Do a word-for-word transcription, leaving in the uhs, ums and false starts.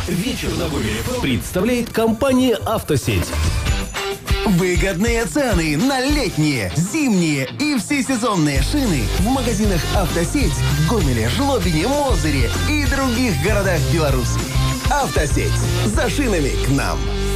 Вечер на Гомеле представляет компания «Автосеть». Выгодные цены на летние, зимние и всесезонные шины в магазинах «Автосеть» в Гомеле, Жлобине, Мозыре и других городах Беларуси. «Автосеть». За шинами к нам.